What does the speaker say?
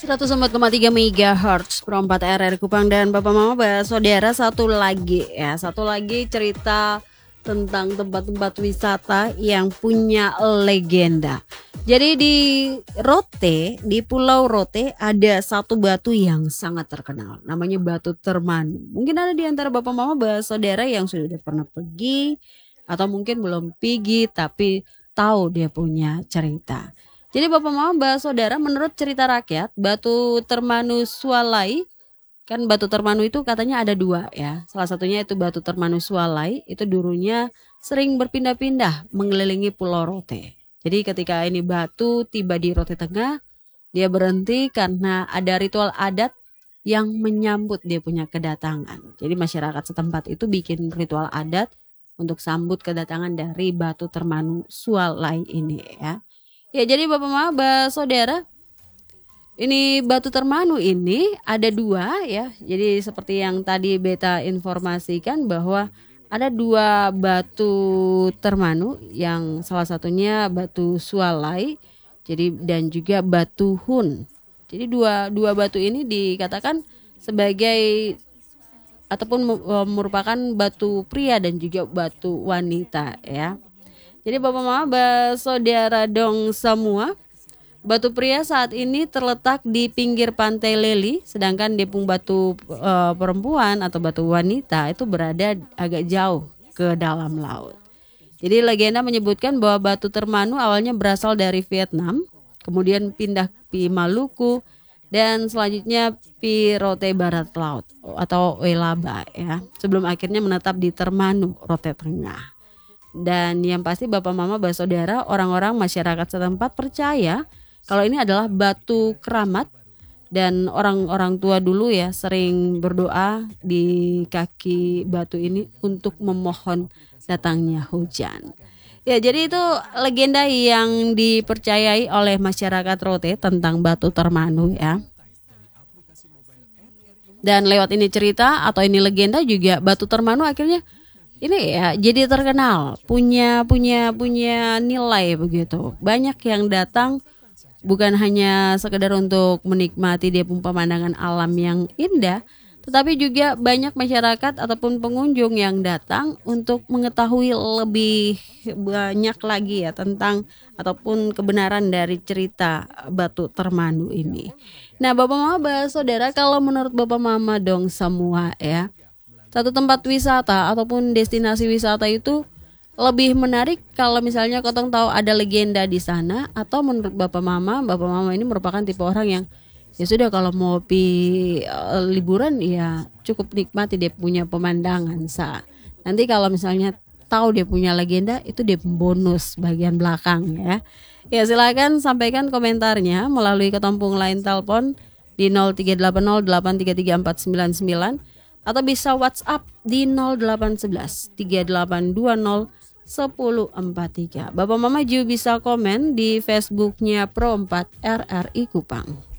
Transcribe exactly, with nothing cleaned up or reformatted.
seratus empat koma tiga megahertz Pro empat R R Kupang. Dan Bapak Mama Saudara, satu lagi ya, satu lagi cerita tentang tempat-tempat wisata yang punya legenda. Jadi di Rote, di Pulau Rote ada satu batu yang sangat terkenal, namanya Batu Termanu. Mungkin ada di antara Bapak Mama Saudara yang sudah pernah pergi atau mungkin belum pergi tapi tahu dia punya cerita. Jadi Bapak Mama Saudara, menurut cerita rakyat, Batu Termanu Sualai, kan Batu Termanu itu katanya ada dua ya. Salah satunya itu Batu Termanu Sualai, itu dulunya sering berpindah-pindah mengelilingi Pulau Rote. Jadi ketika ini batu tiba di Rote Tengah, dia berhenti karena ada ritual adat yang menyambut dia punya kedatangan. Jadi masyarakat setempat itu bikin ritual adat untuk sambut kedatangan dari Batu Termanu Sualai ini ya. Ya, jadi Bapak Mama Saudara, ini Batu Termanu ini ada dua ya. Jadi seperti yang tadi Beta informasikan bahwa ada dua batu termanu, yang salah satunya Batu Sualai, jadi dan juga Batu Hun. Jadi dua dua batu ini dikatakan sebagai ataupun merupakan batu pria dan juga batu wanita ya. Jadi Bapak Mama Saudara dong semua, batu pria saat ini terletak di pinggir pantai Leli, sedangkan depung batu e, perempuan atau batu wanita itu berada agak jauh ke dalam laut. Jadi legenda menyebutkan bahwa Batu Termanu awalnya berasal dari Vietnam, kemudian pindah ke Maluku, dan selanjutnya di Rote Barat Laut atau Welaba ya, sebelum akhirnya menetap di Termanu, Rote Tengah. Dan yang pasti Bapak Mama Saudara, orang-orang masyarakat setempat percaya kalau ini adalah batu keramat, dan orang-orang tua dulu ya sering berdoa di kaki batu ini untuk memohon datangnya hujan. Ya, jadi itu legenda yang dipercayai oleh masyarakat Rote tentang Batu Termanu ya. Dan lewat ini cerita atau ini legenda juga, Batu Termanu akhirnya ini ya jadi terkenal, punya punya punya nilai begitu. Banyak yang datang bukan hanya sekedar untuk menikmati dia pun pemandangan alam yang indah, tetapi juga banyak masyarakat ataupun pengunjung yang datang untuk mengetahui lebih banyak lagi ya tentang ataupun kebenaran dari cerita Batu Termanu ini. Nah, Bapak Mama Saudara, kalau menurut Bapak Mama dong semua ya, satu tempat wisata ataupun destinasi wisata itu lebih menarik kalau misalnya Kotong tahu ada legenda di sana, atau menurut Bapak Mama, Bapak Mama ini merupakan tipe orang yang ya sudah kalau mau pi uh, liburan ya cukup nikmati dia punya pemandangan sa. Nanti kalau misalnya tahu dia punya legenda, itu dia bonus bagian belakang ya. Ya silakan sampaikan komentarnya melalui ketompung line telepon di nol tiga delapan nol delapan tiga tiga empat sembilan sembilan atau bisa WhatsApp di nol delapan satu satu tiga delapan dua nol sepuluh empat tiga. Bapak Mama juga bisa komen di Facebooknya Pro empat R R I Kupang.